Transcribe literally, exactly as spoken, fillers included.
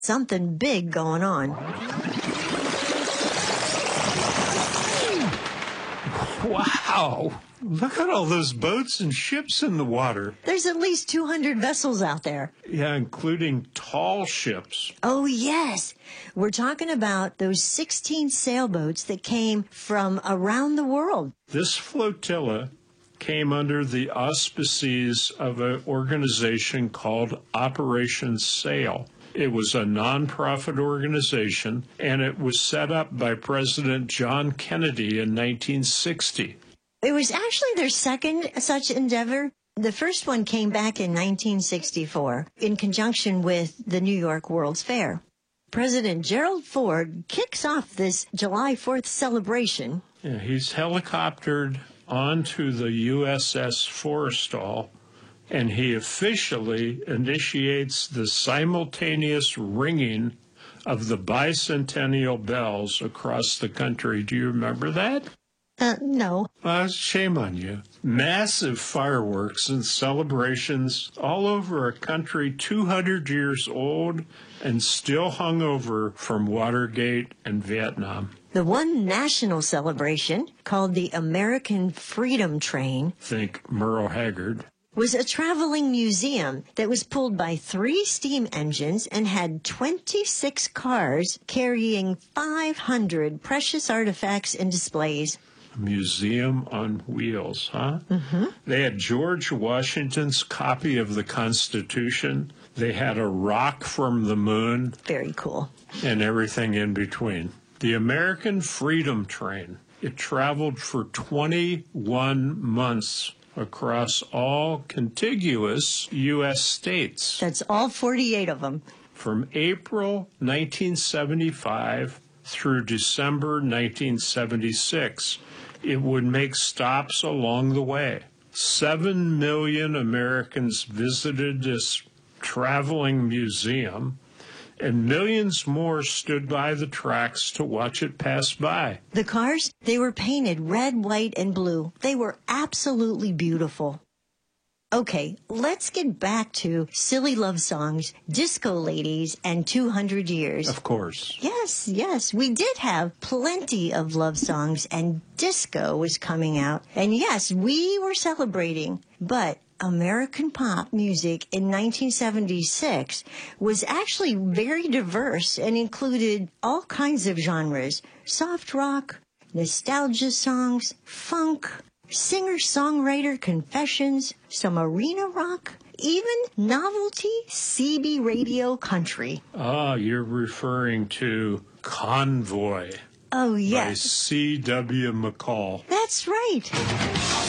Something big going on. Wow! Look at all those boats and ships in the water. There's at least two hundred vessels out there. Yeah, including tall ships. Oh, yes. We're talking about those sixteen sailboats that came from around the world. This flotilla came under the auspices of an organization called Operation Sail. It was a nonprofit organization, and it was set up by President John Kennedy in nineteen sixty. It was actually their second such endeavor. The first one came back in nineteen sixty-four in conjunction with the New York World's Fair. President Gerald Ford kicks off this July fourth celebration. Yeah, he's helicoptered onto the U S S Forrestal, and he officially initiates the simultaneous ringing of the bicentennial bells across the country. Do you remember that? Uh, no. Uh, shame on you. Massive fireworks and celebrations all over a country two hundred years old and still hungover from Watergate and Vietnam. The one national celebration, called the American Freedom Train, think Merle Haggard, was a traveling museum that was pulled by three steam engines and had twenty-six cars carrying five hundred precious artifacts and displays. A museum on wheels, huh? Mm-hmm. They had George Washington's copy of the Constitution. They had a rock from the moon. Very cool. And everything in between. The American Freedom Train. It traveled for twenty-one months across all contiguous U S states. That's all forty-eight of them. From April nineteen seventy-five through December nineteen seventy-six, it would make stops along the way. Seven million Americans visited this traveling museum, and millions more stood by the tracks to watch it pass by. The cars, they were painted red, white, and blue. They were absolutely beautiful. Okay, let's get back to silly love songs, disco ladies, and two hundred years. Of course. Yes, yes, we did have plenty of love songs, and disco was coming out. And yes, we were celebrating, but American pop music in nineteen seventy-six was actually very diverse and included all kinds of genres: soft rock, nostalgia songs, funk, singer-songwriter confessions, some arena rock, even novelty C B radio country. Ah, you're referring to Convoy. Oh, yes. By C W McCall. That's right.